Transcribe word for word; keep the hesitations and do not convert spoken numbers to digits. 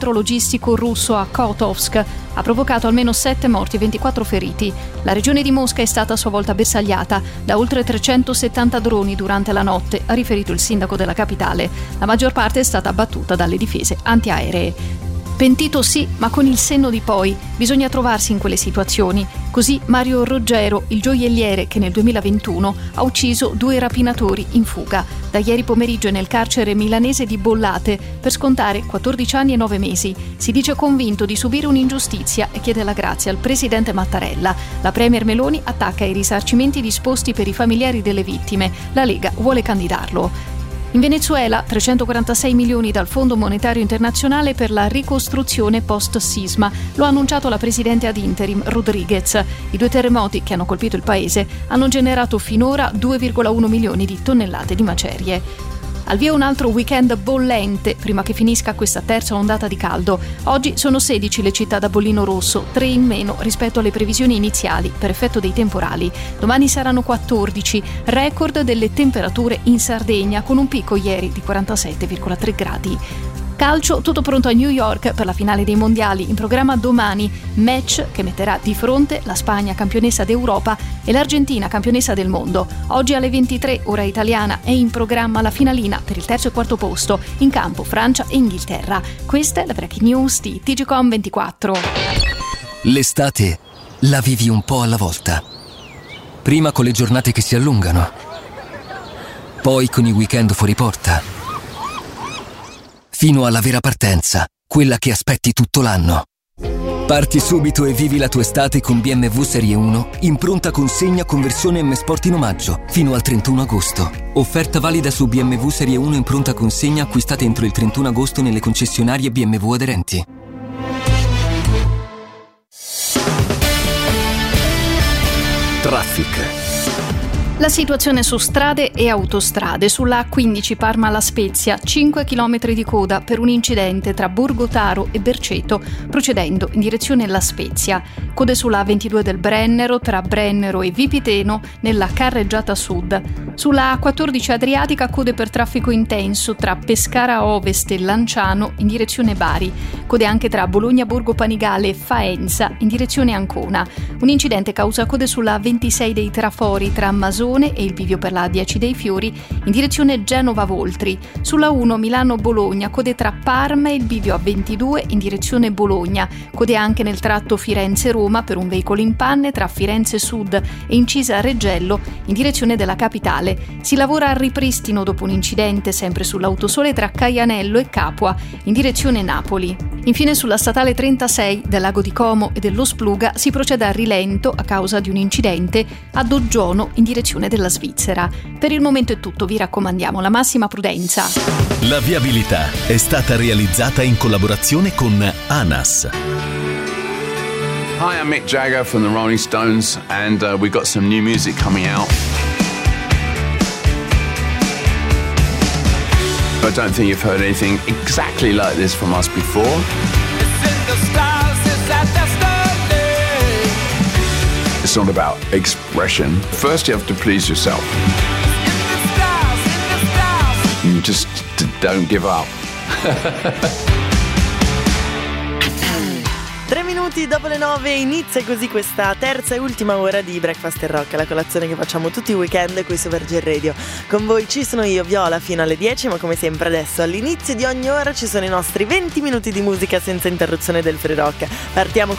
centro logistico russo a Kotovsk ha provocato almeno sette morti e ventiquattro feriti. La regione di Mosca è stata a sua volta bersagliata da oltre trecentosettanta droni durante la notte, ha riferito il sindaco della capitale. La maggior parte è stata abbattuta dalle difese antiaeree. Pentito sì, ma con il senno di poi. Bisogna trovarsi in quelle situazioni. Così Mario Roggero, il gioielliere che nel duemilaventuno ha ucciso due rapinatori in fuga. Da ieri pomeriggio è nel carcere milanese di Bollate per scontare quattordici anni e nove mesi. Si dice convinto di subire un'ingiustizia e chiede la grazia al presidente Mattarella. La premier Meloni attacca i risarcimenti disposti per i familiari delle vittime. La Lega vuole candidarlo. In Venezuela trecentoquarantasei milioni dal Fondo Monetario Internazionale per la ricostruzione post-sisma. Lo ha annunciato la presidente ad interim Rodriguez. I due terremoti che hanno colpito il paese hanno generato finora due virgola uno milioni di tonnellate di macerie. Al via un altro weekend bollente prima che finisca questa terza ondata di caldo. Oggi sono sedici le città da bollino rosso, tre in meno rispetto alle previsioni iniziali per effetto dei temporali. Domani saranno quattordici, record delle temperature in Sardegna con un picco ieri di quarantasette virgola tre gradi. Calcio, tutto pronto a New York per la finale dei mondiali, in programma domani, match che metterà di fronte la Spagna campionessa d'Europa e l'Argentina campionessa del mondo. Oggi alle ventitré, ora italiana, è in programma la finalina per il terzo e quarto posto, in campo Francia e Inghilterra. Questa è la breaking news di T G Com ventiquattro. L'estate la vivi un po' alla volta. Prima con le giornate che si allungano, poi con i weekend fuori porta, fino alla vera partenza, quella che aspetti tutto l'anno. Parti subito e vivi la tua estate con B M W Serie uno in pronta consegna con versione M Sport in omaggio fino al trentuno agosto. Offerta valida su B M W Serie uno in pronta consegna acquistate entro il trentuno agosto nelle concessionarie B M W aderenti. Traffic. La situazione su strade e autostrade. Sulla A quindici Parma-La Spezia, cinque chilometri di coda per un incidente tra Borgotaro e Berceto, procedendo in direzione La Spezia. Code sulla A ventidue del Brennero, tra Brennero e Vipiteno, nella carreggiata sud. Sulla A quattordici Adriatica, code per traffico intenso tra Pescara Ovest e Lanciano, in direzione Bari. Code anche tra Bologna Borgo Panigale e Faenza, in direzione Ancona. Un incidente causa code sulla A ventisei dei Trafori, tra Masone e il bivio per la A dieci dei Fiori in direzione Genova-Voltri. Sulla uno Milano-Bologna, code tra Parma e il bivio A ventidue in direzione Bologna. Code anche nel tratto Firenze-Roma per un veicolo in panne tra Firenze Sud e Incisa Reggello in direzione della capitale. Si lavora al ripristino dopo un incidente sempre sull'autosole tra Caianello e Capua in direzione Napoli. Infine sulla statale trentasei del Lago di Como e dello Spluga si procede a rilento a causa di un incidente a Doggiono in direzione della Svizzera. Per il momento è tutto, vi raccomandiamo la massima prudenza. La viabilità è stata realizzata in collaborazione con ANAS. Hi, I'm Mick Jagger from the Rolling Stones and uh, we've got some new music coming out. I don't think you've heard anything exactly like this from us before. It's not about expression. First you have to please yourself. You just don't give up. Tre minuti dopo le nove inizia così questa terza e ultima ora di Breakfast and Rock, la colazione che facciamo tutti i weekend qui su Virgin Radio. Con voi ci sono io, Viola, fino alle dieci, ma come sempre adesso all'inizio di ogni ora ci sono i nostri venti minuti di musica senza interruzione del free rock. Partiamo